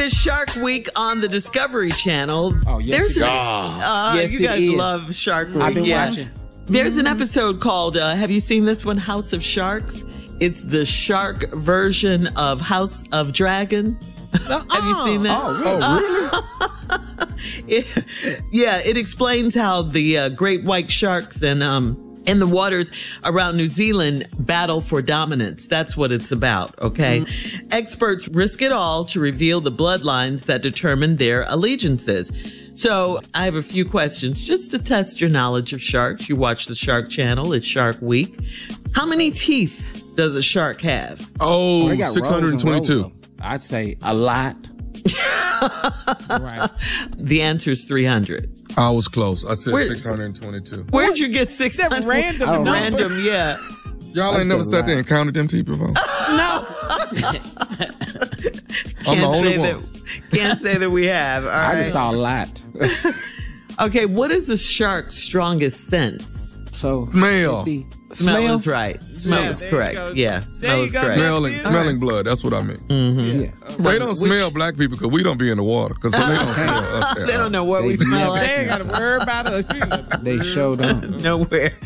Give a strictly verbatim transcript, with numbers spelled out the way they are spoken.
is Shark Week on the Discovery Channel. Oh, yes, There's it an, is. uh, Yes, you it guys is. love Shark Week. I've been yeah. watching. There's an episode called, uh, have you seen this one, House of Sharks? It's the shark version of House of Dragon. Uh-uh. Have you seen that? Oh, really? It, yeah, it explains how the uh, great white sharks and um in the waters around New Zealand battle for dominance. That's what it's about, okay? Mm-hmm. Experts risk it all to reveal the bloodlines that determine their allegiances. So I have a few questions just to test your knowledge of sharks. You watch the Shark Channel. It's Shark Week. How many teeth does a shark have? Oh, They got six hundred twenty-two. rows and rows of them. I'd say a lot. Right. The answer is three hundred. I was close. I said Where- six hundred twenty-two. Where'd you get six hundred? random number. Random, yeah. Y'all I ain't never said sat a there lot. and counted them teeth before? No. I'm the Can't only say one. that. Can't say that we have. All I right. just saw a lot. Okay, what is the shark's strongest sense? So Smell. it'd be- Smell, Smell is right. Smell Yeah, is there you correct. go. Yeah, There smell you is go. correct. Smelling, smelling blood. That's what I mean. Mm-hmm. Yeah. They don't smell black people because we don't be in the water. Because they don't smell us. at They all. don't know what They we smell never- They ain't like. got to worry about us. They showed up. Nowhere.